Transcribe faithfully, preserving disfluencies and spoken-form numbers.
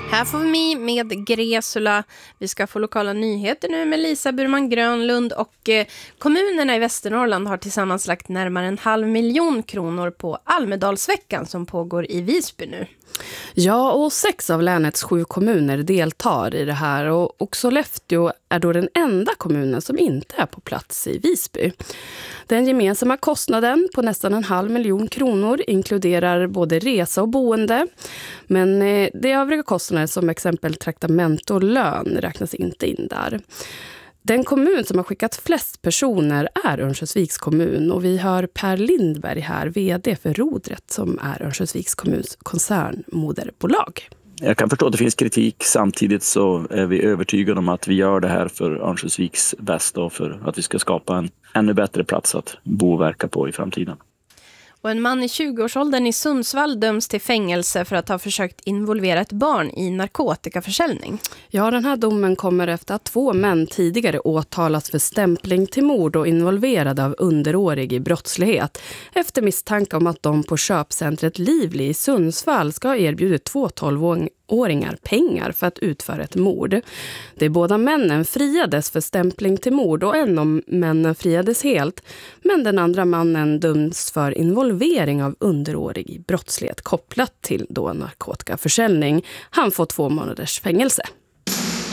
Här får vi med Gresula. Vi ska få lokala nyheter nu med Lisa Burman Grönlund, och eh, kommunerna i Västernorrland har tillsammans lagt närmare en halv miljon kronor på Almedalsveckan som pågår i Visby nu. Ja, och sex av länets sju kommuner deltar i det här, och, och Sollefteå är då den enda kommunen som inte är på plats i Visby. Den gemensamma kostnaden på nästan en halv miljon kronor inkluderar både resa och boende, men eh, de övriga kostnader som exempel traktament och lön räknas inte in där. Den kommun som har skickat flest personer är Örnsköldsviks kommun, och vi hör Per Lindberg här, vd för Rodret, som är Örnsköldsviks kommuns koncernmoderbolag. Jag kan förstå att det finns kritik, samtidigt så är vi övertygade om att vi gör det här för Örnsköldsviks bästa och för att vi ska skapa en ännu bättre plats att bo och verka på i framtiden. Och en man i tjugoårsåldern i Sundsvall döms till fängelse för att ha försökt involvera ett barn i narkotikaförsäljning. Ja, den här domen kommer efter att två män tidigare åtalas för stämpling till mord och involverade av underårig i brottslighet, efter misstanke om att de på köpcentret Livli i Sundsvall ska ha erbjudit två tolvåringar pengar för att utföra ett mord. De båda männen friades för stämpling till mord, och en av männen friades helt, men den andra mannen döms för involvering av underårig i brottslighet kopplat till då narkotikaförsäljning. Han får två månaders fängelse.